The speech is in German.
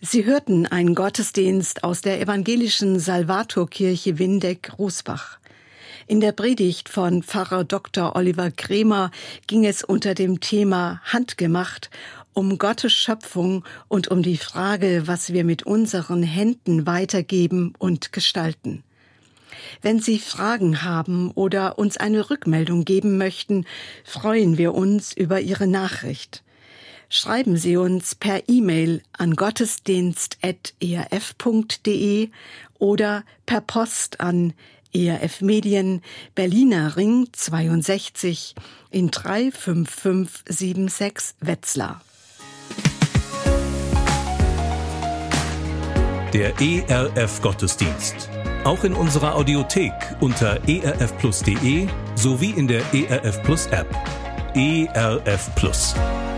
Sie hörten einen Gottesdienst aus der evangelischen Salvatorkirche Windeck-Rußbach. In der Predigt von Pfarrer Dr. Oliver Kremer ging es unter dem Thema Handgemacht um Gottes Schöpfung und um die Frage, was wir mit unseren Händen weitergeben und gestalten. Wenn Sie Fragen haben oder uns eine Rückmeldung geben möchten, freuen wir uns über Ihre Nachricht. Schreiben Sie uns per E-Mail an gottesdienst@erf.de oder per Post an ERF Medien, Berliner Ring 62 in 35576 Wetzlar. Der ERF Gottesdienst. Auch in unserer Audiothek unter erfplus.de sowie in der ERF Plus App. ERF Plus.